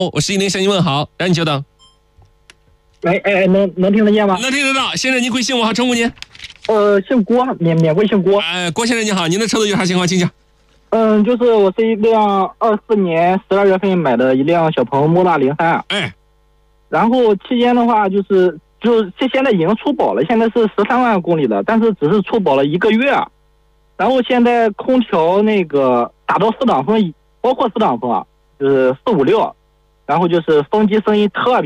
我11小姐问好，让你久等。 能听得见吗？ 能听得到。先生，您贵姓我好称呼您？ 姓郭，免贵姓郭。 郭先生你好，您的车子有啥情况，请讲。 就是我是一辆24年12月份买的一辆小鹏莫大03。然后期间的话就是现在已经出保了，现在是13万公里了，但是只是出保了1个月。然后现在空调那个打到4档风，包括4档风啊，就是456，然后就是风机声音特别